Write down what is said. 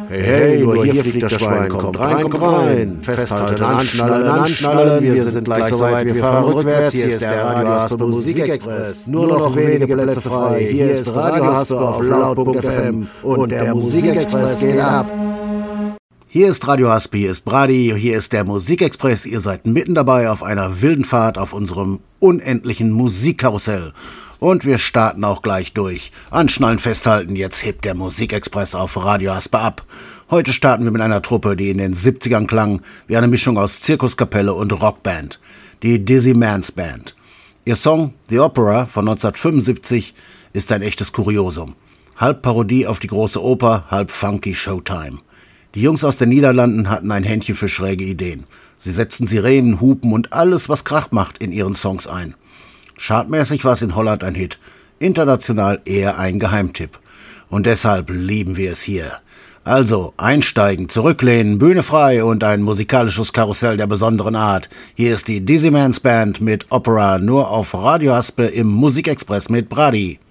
Hey, hey, nur hier fliegt das Schwein, kommt rein, festhalten, anschnallen, wir sind gleich soweit, wir fahren rückwärts, hier ist der Radio Haspe Musikexpress, nur noch wenige Plätze frei, hier ist Radio Haspe auf Laut.fm und der Musikexpress geht ab. Hier ist Radio Haspe, hier ist Brady, hier ist der Musikexpress, ihr seid mitten dabei auf einer wilden Fahrt auf unserem unendlichen Musikkarussell. Und wir starten auch gleich durch. Anschnallen, festhalten, jetzt hebt der Musikexpress auf Radio Haspe ab. Heute starten wir mit einer Truppe, die in den 70ern klang, wie eine Mischung aus Zirkuskapelle und Rockband. Die Dizzy Mans Band. Ihr Song The Opera von 1975 ist ein echtes Kuriosum. Halb Parodie auf die große Oper, halb funky Showtime. Die Jungs aus den Niederlanden hatten ein Händchen für schräge Ideen. Sie setzten Sirenen, Hupen und alles, was Krach macht, in ihren Songs ein. Chartmäßig war es in Holland ein Hit, international eher ein Geheimtipp. Und deshalb lieben wir es hier. Also einsteigen, zurücklehnen, Bühne frei und ein musikalisches Karussell der besonderen Art. Hier ist die Dizzy Mans Band mit Opera, nur auf Radio Haspe im Musikexpress mit Brady.